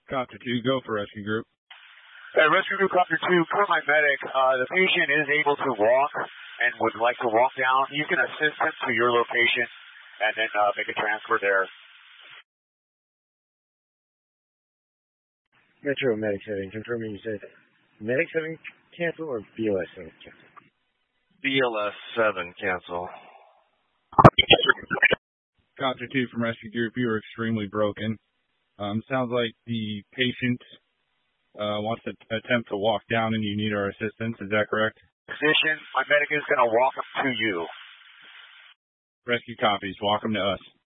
Copter 2, go for rescue group. Hey, rescue group Copter 2, call my medic. The patient is able to walk and would like to walk down. You can assist him to your location and then make a transfer there. Metro Medic 7, confirming you said Medic 7 cancel or BLS 7 cancel? BLS 7 cancel. Copter 2 from rescue group, you are extremely broken. Sounds like the patient wants to attempt to walk down and you need our assistance. Is that correct? Physician, my medic is going to walk him to you. Rescue copies. Walk him to us.